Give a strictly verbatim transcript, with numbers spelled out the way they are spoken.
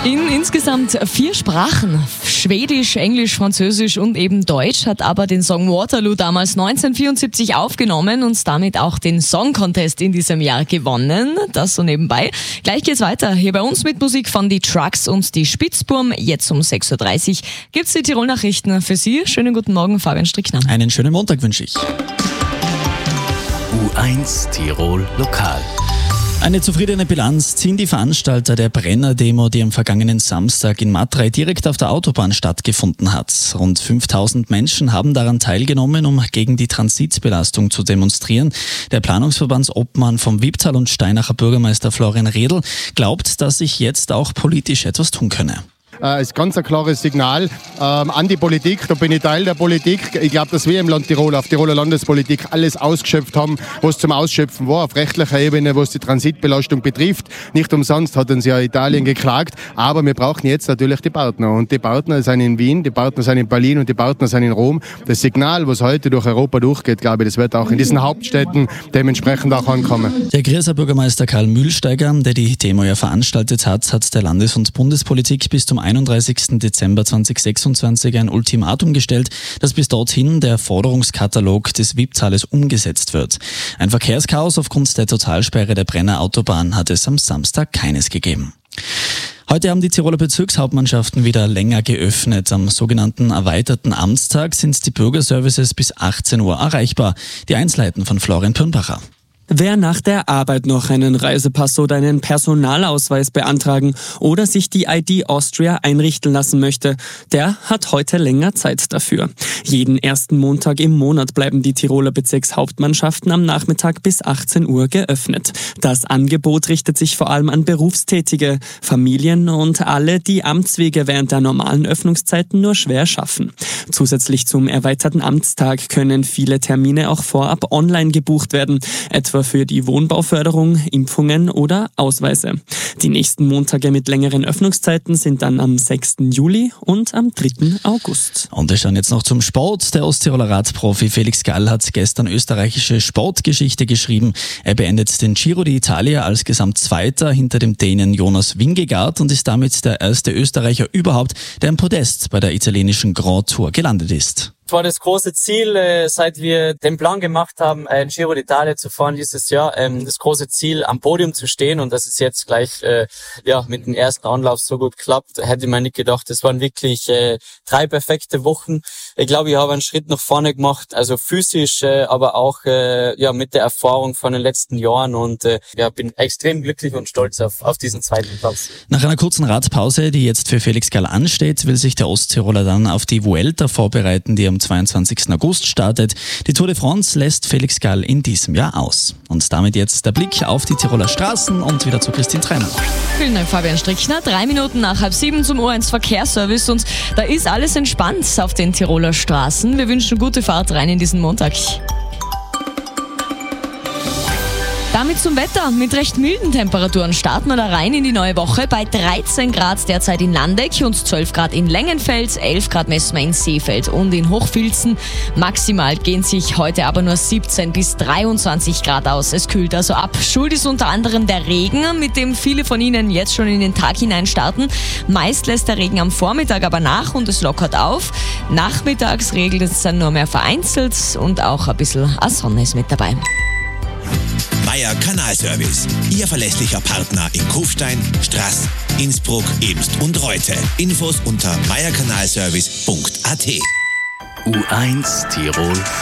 In insgesamt vier Sprachen, Schwedisch, Englisch, Französisch und eben Deutsch, hat aber den Song Waterloo damals neunzehnhundertvierundsiebzig aufgenommen und damit auch den Song Contest in diesem Jahr gewonnen. Das so nebenbei. Gleich geht's weiter hier bei uns mit Musik von die Trucks und die Spitzburm. Jetzt um sechs Uhr dreißig gibt's die Tirol-Nachrichten für Sie. Schönen guten Morgen, Fabian Strickner. Einen schönen Montag wünsche ich. U eins Tirol Lokal. Eine zufriedene Bilanz ziehen die Veranstalter der Brenner-Demo, die am vergangenen Samstag in Matrei direkt auf der Autobahn stattgefunden hat. Rund fünftausend Menschen haben daran teilgenommen, um gegen die Transitbelastung zu demonstrieren. Der Planungsverbandsobmann vom Wipptal und Steinacher Bürgermeister Florian Redl glaubt, dass sich jetzt auch politisch etwas tun könne. Das ist ganz ein klares Signal ähm, an die Politik. Da bin ich Teil der Politik. Ich glaube, dass wir im Land Tirol, auf Tiroler Landespolitik, alles ausgeschöpft haben, was zum Ausschöpfen war, auf rechtlicher Ebene, was die Transitbelastung betrifft. Nicht umsonst hat uns ja Italien geklagt. Aber wir brauchen jetzt natürlich die Partner. Und die Partner sind in Wien, die Partner sind in Berlin und die Partner sind in Rom. Das Signal, was heute durch Europa durchgeht, glaube ich, das wird auch in diesen Hauptstädten dementsprechend auch ankommen. Der Grieser Bürgermeister Karl Mühlsteiger, der die Demo ja veranstaltet hat, hat der Landes- und Bundespolitik bis zum einunddreißigsten Dezember zweitausendsechsundzwanzig ein Ultimatum gestellt, dass bis dorthin der Forderungskatalog des Wipptales umgesetzt wird. Ein Verkehrschaos aufgrund der Totalsperre der Brenner Autobahn hat es am Samstag keines gegeben. Heute haben die Tiroler Bezirkshauptmannschaften wieder länger geöffnet. Am sogenannten erweiterten Amtstag sind die Bürgerservices bis achtzehn Uhr erreichbar. Die Einzelheiten von Florian Pirnbacher. Wer nach der Arbeit noch einen Reisepass oder einen Personalausweis beantragen oder sich die I D Austria einrichten lassen möchte, der hat heute länger Zeit dafür. Jeden ersten Montag im Monat bleiben die Tiroler Bezirkshauptmannschaften am Nachmittag bis achtzehn Uhr geöffnet. Das Angebot richtet sich vor allem an Berufstätige, Familien und alle, die Amtswege während der normalen Öffnungszeiten nur schwer schaffen. Zusätzlich zum erweiterten Amtstag können viele Termine auch vorab online gebucht werden, etwa für die Wohnbauförderung, Impfungen oder Ausweise. Die nächsten Montage mit längeren Öffnungszeiten sind dann am sechsten Juli und am dritten August. Und wir schauen jetzt noch zum Sport. Der Osttiroler Radprofi Felix Gall hat gestern österreichische Sportgeschichte geschrieben. Er beendet den Giro d'Italia als Gesamtzweiter hinter dem Dänen Jonas Vingegaard und ist damit der erste Österreicher überhaupt, der im Podest bei der italienischen Grand Tour gelandet ist. Es war das große Ziel, äh, seit wir den Plan gemacht haben, ein Giro d'Italia zu fahren dieses Jahr, ähm, das große Ziel, am Podium zu stehen, und dass es jetzt gleich äh, ja mit dem ersten Anlauf so gut klappt, hätte man nicht gedacht. Das waren wirklich äh, drei perfekte Wochen. Ich glaube, ich habe einen Schritt nach vorne gemacht, also physisch, äh, aber auch äh, ja mit der Erfahrung von den letzten Jahren, und äh, ja, bin extrem glücklich und stolz auf, auf diesen zweiten Platz. Nach einer kurzen Radpause, die jetzt für Felix Gall ansteht, will sich der Osttiroler dann auf die Vuelta vorbereiten, die am zweiundzwanzigsten August startet. Die Tour de France lässt Felix Gall in diesem Jahr aus. Und damit jetzt der Blick auf die Tiroler Straßen und wieder zu Christine Treiner. Vielen Dank, Fabian Strickner. Drei Minuten nach halb sieben zum U eins Verkehrsservice, und da ist alles entspannt auf den Tiroler Straßen. Wir wünschen gute Fahrt rein in diesen Montag. Damit zum Wetter. Mit recht milden Temperaturen starten wir da rein in die neue Woche. Bei dreizehn Grad derzeit in Landeck und zwölf Grad in Längenfeld, elf Grad messen wir in Seefeld und in Hochfilzen. Maximal gehen sich heute aber nur siebzehn bis dreiundzwanzig Grad aus. Es kühlt also ab. Schuld ist unter anderem der Regen, mit dem viele von Ihnen jetzt schon in den Tag hinein starten. Meist lässt der Regen am Vormittag aber nach und es lockert auf. Nachmittags regelt es dann nur mehr vereinzelt und auch ein bisschen Sonne ist mit dabei. Meier Kanalservice, Ihr verlässlicher Partner in Kufstein, Straß, Innsbruck, Ebst und Reute. Infos unter meier kanalservice punkt a t. U eins Tirol